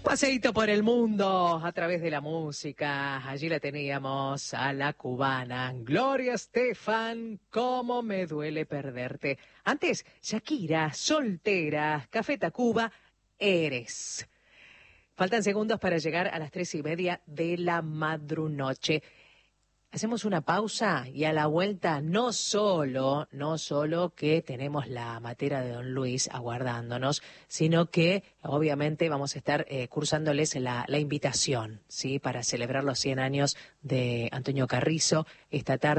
Paseíto por el mundo a través de la música. Allí la teníamos a la cubana Gloria Estefan, cómo me duele perderte. Antes, Shakira, soltera, Café Tacuba, eres. Faltan segundos para llegar a las 3:30 de la madrunoche. Hacemos una pausa y a la vuelta no solo que tenemos la matera de Don Luis aguardándonos, sino que obviamente vamos a estar cursándoles la invitación, ¿sí? Para celebrar los 100 años de Antonio Carrizo esta tarde.